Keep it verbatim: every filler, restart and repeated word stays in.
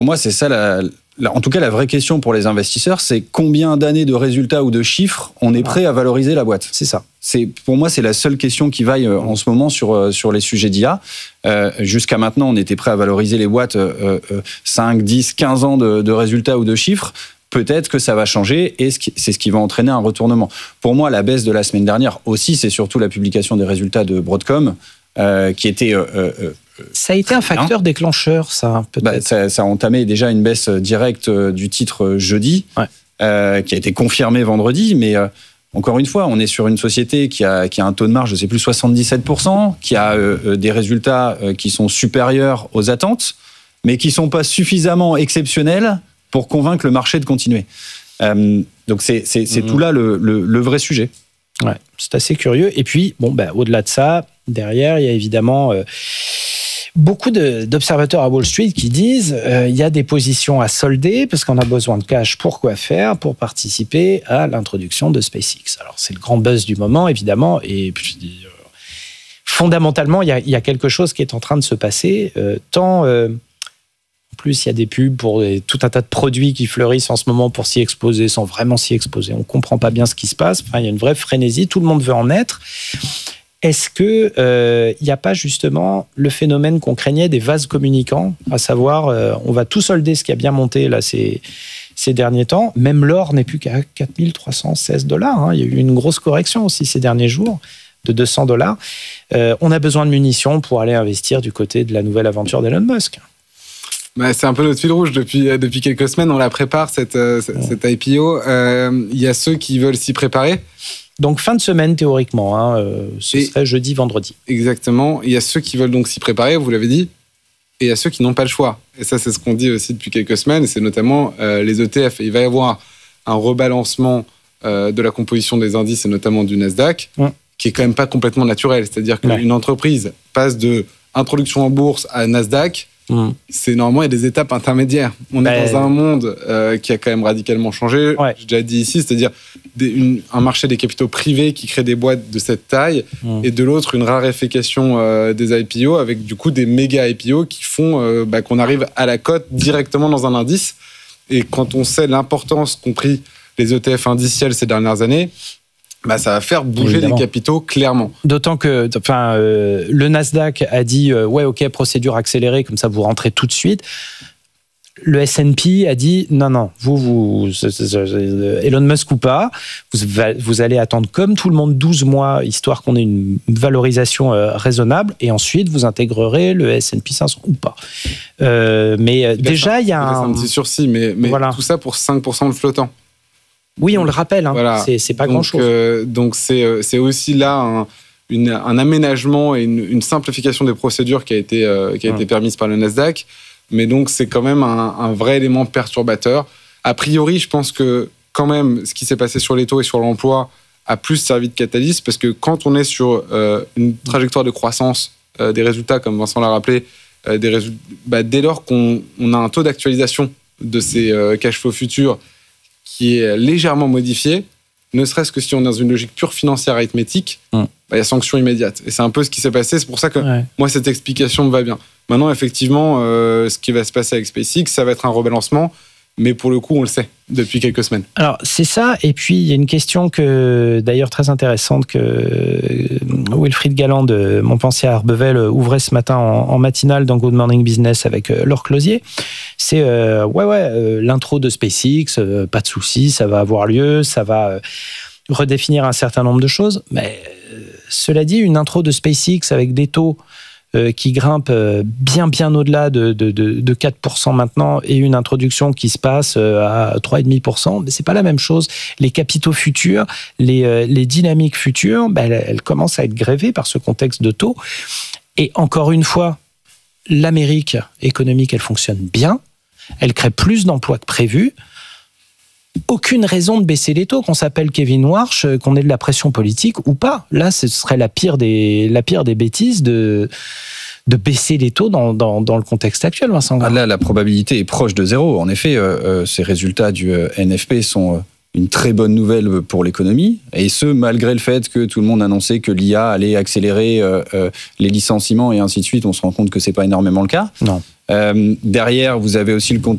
Pour moi, c'est ça, la, la, en tout cas, la vraie question pour les investisseurs, c'est combien d'années de résultats ou de chiffres on est prêt à valoriser la boîte. C'est ça. C'est, pour moi, c'est la seule question qui vaille en ce moment sur, sur les sujets d'I A. Euh, jusqu'à maintenant, on était prêt à valoriser les boîtes euh, euh, cinq, dix, quinze ans de, de résultats ou de chiffres. Peut-être que ça va changer et c'est ce qui va entraîner un retournement. Pour moi, la baisse de la semaine dernière aussi, c'est surtout la publication des résultats de Broadcom euh, qui était... Euh, euh, ça a été un facteur hein déclencheur, ça, peut-être. Bah, ça, ça a entamé déjà une baisse directe du titre jeudi, ouais. euh, qui a été confirmée vendredi, mais... Euh, Encore une fois, on est sur une société qui a, qui a un taux de marge de, je sais plus, soixante-dix-sept pour cent, qui a euh, des résultats euh, qui sont supérieurs aux attentes, mais qui ne sont pas suffisamment exceptionnels pour convaincre le marché de continuer. Euh, donc, c'est, c'est, c'est mmh. tout là le, le, le vrai sujet. Ouais, c'est assez curieux. Et puis, bon, bah, au-delà de ça, derrière, il y a évidemment... Euh, beaucoup de, d'observateurs à Wall Street qui disent euh, il y a des positions à solder parce qu'on a besoin de cash pour quoi faire, pour participer à l'introduction de SpaceX. Alors, c'est le grand buzz du moment, évidemment, et puis, euh, fondamentalement, il y, a, il y a quelque chose qui est en train de se passer, euh, tant... Euh, en plus, il y a des pubs pour des, tout un tas de produits qui fleurissent en ce moment pour s'y exposer sans vraiment s'y exposer. On ne comprend pas bien ce qui se passe. Enfin, il y a une vraie frénésie, tout le monde veut en être. Est-ce qu'il euh, n'y a pas justement le phénomène qu'on craignait des vases communicants, à savoir, euh, on va tout solder ce qui a bien monté là, ces, ces derniers temps. Même l'or n'est plus qu'à quatre mille trois cent seize dollars. Hein. Il y a eu une grosse correction aussi ces derniers jours de deux cents dollars. Euh, on a besoin de munitions pour aller investir du côté de la nouvelle aventure d'Elon Musk. Bah, c'est un peu notre fil rouge depuis, depuis quelques semaines. On la prépare, cette, euh, ouais. cette I P O. Il euh, y a ceux qui veulent s'y préparer. Donc, fin de semaine, théoriquement. Hein, euh, ce et serait jeudi, vendredi. Exactement. Il y a ceux qui veulent donc s'y préparer, vous l'avez dit, et il y a ceux qui n'ont pas le choix. Et ça, c'est ce qu'on dit aussi depuis quelques semaines. C'est notamment euh, les E T F. Il va y avoir un rebalancement euh, de la composition des indices, et notamment du Nasdaq, ouais. qui est quand même pas complètement naturel. C'est-à-dire qu'une ouais. entreprise passe de introduction en bourse à Nasdaq. Mmh. C'est normalement, il y a des étapes intermédiaires. On bah, est dans un monde euh, qui a quand même radicalement changé. Ouais. J'ai déjà dit ici, c'est-à-dire des, une, un marché des capitaux privés qui crée des boîtes de cette taille, mmh. et de l'autre, une raréfaction euh, des I P O avec du coup des méga I P O qui font euh, bah, qu'on arrive à la cote directement dans un indice. Et quand on sait l'importance qu'ont pris les E T F indiciels ces dernières années, bah, ça va faire bouger Évidemment. les capitaux, clairement. D'autant que enfin, euh, le Nasdaq a dit euh, « Ouais, ok, procédure accélérée, comme ça vous rentrez tout de suite ». Le S and P a dit « Non, non, vous, vous Elon Musk ou pas, vous, vous allez attendre comme tout le monde douze mois, histoire qu'on ait une valorisation euh, raisonnable, et ensuite vous intégrerez le S and P cinq cents ou pas. Euh, » Mais euh, déjà, il y a un... un petit sursis, mais, mais voilà. tout ça pour cinq pour cent de flottant. Oui, on le rappelle, hein. voilà. c'est, c'est pas donc, grand-chose. Euh, donc, c'est, c'est aussi là un, une, un aménagement et une, une simplification des procédures qui a été, euh, qui a mmh. été permise par le Nasdaq. Mais donc, c'est quand même un, un vrai élément perturbateur. A priori, je pense que quand même, ce qui s'est passé sur les taux et sur l'emploi a plus servi de catalyse, parce que quand on est sur euh, une trajectoire de croissance euh, des résultats, comme Vincent l'a rappelé, euh, des résultats, bah, dès lors qu'on on a un taux d'actualisation de ces euh, cash flows futurs qui est légèrement modifié, ne serait-ce que si on est dans une logique pure financière arithmétique, mmh. bah, il y a sanction immédiate. Et c'est un peu ce qui s'est passé. C'est pour ça que ouais. moi, cette explication me va bien. Maintenant, effectivement, euh, ce qui va se passer avec SpaceX, ça va être un rebalancement. Mais pour le coup, on le sait depuis quelques semaines. Alors, c'est ça. Et puis, il y a une question que, d'ailleurs très intéressante que Wilfried Galland de Montpensier à Arbevel ouvrait ce matin en, en matinale dans Good Morning Business avec Laure Closier. C'est, euh, ouais, ouais, euh, l'intro de SpaceX, euh, pas de souci, ça va avoir lieu, ça va euh, redéfinir un certain nombre de choses. Mais euh, cela dit, une intro de SpaceX avec des taux Euh, qui grimpe euh, bien, bien au-delà de, de, de, de quatre pour cent maintenant, et une introduction qui se passe euh, à trois virgule cinq pour cent, mais c'est pas la même chose. Les capitaux futurs, les, euh, les dynamiques futures, bah, elles, elles commencent à être grévées par ce contexte de taux. Et encore une fois, l'Amérique économique, elle fonctionne bien, elle crée plus d'emplois que prévu. Aucune raison de baisser les taux, qu'on s'appelle Kevin Warsh, qu'on ait de la pression politique ou pas. Là, ce serait la pire des, la pire des bêtises de, de baisser les taux dans, dans, dans le contexte actuel, Vincent. Ah là, la probabilité est proche de zéro. En effet, euh, ces résultats du euh, N F P sont une très bonne nouvelle pour l'économie, et ce, malgré le fait que tout le monde annonçait que l'I A allait accélérer euh, euh, les licenciements et ainsi de suite. On se rend compte que c'est pas énormément le cas. Non. Euh, derrière, vous avez aussi le contexte